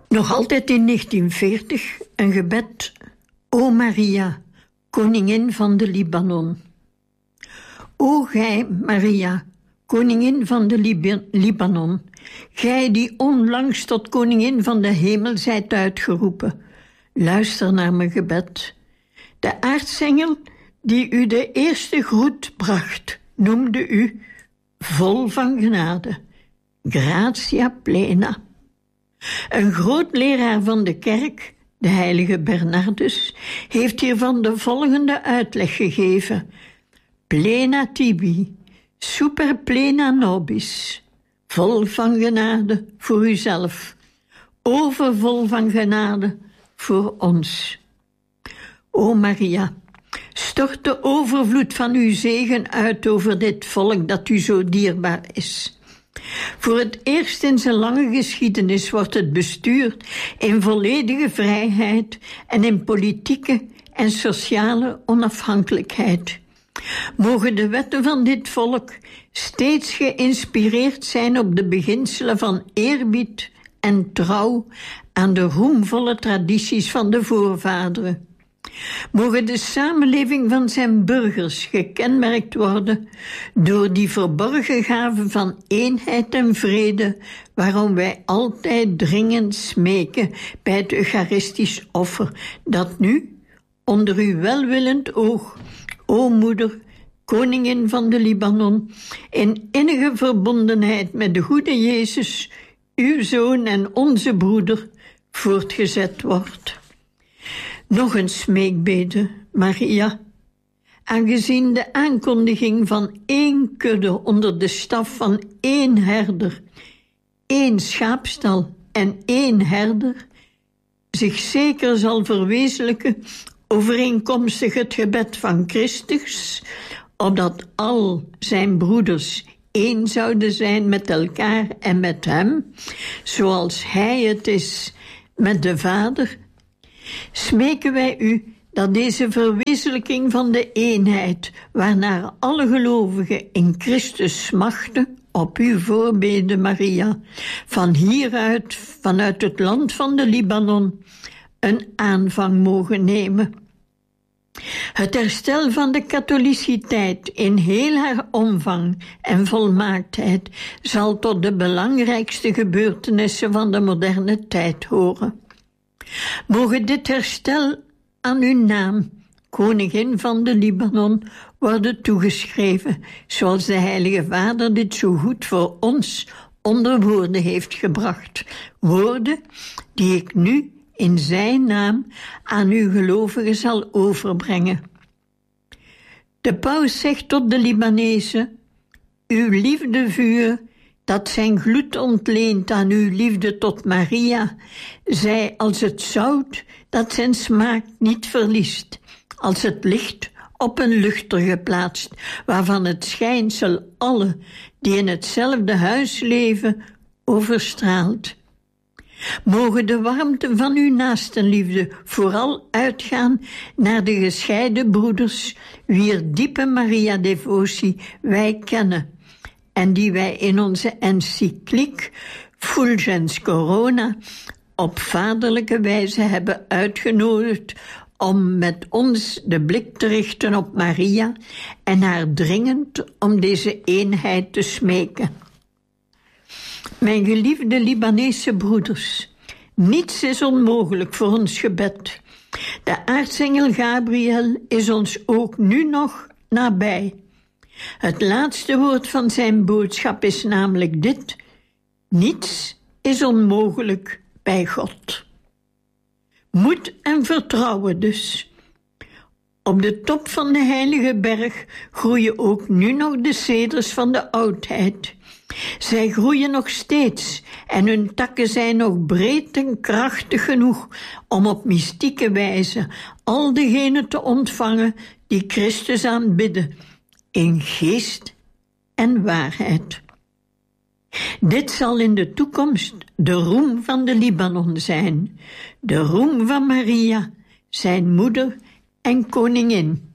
Nog altijd in 1940 een gebed. O Maria, koningin van de Libanon. O gij, Maria, koningin van de Libanon, gij die onlangs tot koningin van de hemel zijt uitgeroepen, luister naar mijn gebed. De aartsengel die u de eerste groet bracht, noemde u vol van genade, gratia plena. Een groot leraar van de kerk, de heilige Bernardus, heeft hiervan de volgende uitleg gegeven. Plena tibi, super plena nobis, vol van genade voor uzelf, overvol van genade voor ons. O Maria, stort de overvloed van uw zegen uit over dit volk dat u zo dierbaar is. Voor het eerst in zijn lange geschiedenis wordt het bestuurd in volledige vrijheid en in politieke en sociale onafhankelijkheid. Mogen de wetten van dit volk steeds geïnspireerd zijn op de beginselen van eerbied en trouw aan de roemvolle tradities van de voorvaderen. Mogen de samenleving van zijn burgers gekenmerkt worden door die verborgen gave van eenheid en vrede, waarom wij altijd dringend smeken bij het Eucharistisch offer, dat nu, onder uw welwillend oog, o moeder, koningin van de Libanon, in innige verbondenheid met de goede Jezus, uw zoon en onze broeder, voortgezet wordt. Nog een smeekbede, Maria. Aangezien de aankondiging van 1 kudde onder de staf van 1 herder, 1 schaapstal en 1 herder zich zeker zal verwezenlijken overeenkomstig het gebed van Christus, opdat al zijn broeders één zouden zijn met elkaar en met hem, zoals hij het is met de Vader, smeken wij u dat deze verwezenlijking van de eenheid, waarnaar alle gelovigen in Christus smachten, op uw voorbeden, Maria, van hieruit, vanuit het land van de Libanon, een aanvang mogen nemen. Het herstel van de katholiciteit in heel haar omvang en volmaaktheid zal tot de belangrijkste gebeurtenissen van de moderne tijd horen. Mogen dit herstel aan uw naam, koningin van de Libanon, worden toegeschreven, zoals de Heilige Vader dit zo goed voor ons onder woorden heeft gebracht. Woorden die ik nu in zijn naam aan uw gelovigen zal overbrengen. De paus zegt tot de Libanezen: uw liefdevuur, dat zijn gloed ontleent aan uw liefde tot Maria, zij als het zout dat zijn smaak niet verliest, als het licht op een luchter geplaatst, waarvan het schijnsel alle die in hetzelfde huis leven overstraalt. Mogen de warmte van uw naastenliefde vooral uitgaan naar de gescheiden broeders, wier diepe Maria-devotie wij kennen en die wij in onze encycliek Fulgens Corona op vaderlijke wijze hebben uitgenodigd om met ons de blik te richten op Maria en haar dringend om deze eenheid te smeken. Mijn geliefde Libanese broeders, niets is onmogelijk voor ons gebed. De aartsengel Gabriel is ons ook nu nog nabij. Het laatste woord van zijn boodschap is namelijk dit: niets is onmogelijk bij God. Moed en vertrouwen dus. Op de top van de heilige berg groeien ook nu nog de ceders van de oudheid. Zij groeien nog steeds en hun takken zijn nog breed en krachtig genoeg om op mystieke wijze al diegenen te ontvangen die Christus aanbidden, in geest en waarheid. Dit zal in de toekomst de roem van de Libanon zijn, de roem van Maria, zijn moeder en koningin.